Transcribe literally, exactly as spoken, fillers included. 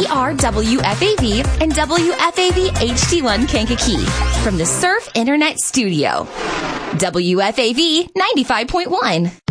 are W F A V and W F A V H D one Kankakee from the Surf Internet Studio. W F A V ninety-five point one.